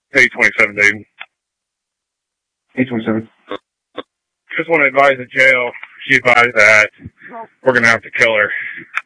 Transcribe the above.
827, Dayton. 827. Just want to advise the jail. She advised that we're going to have to kill her.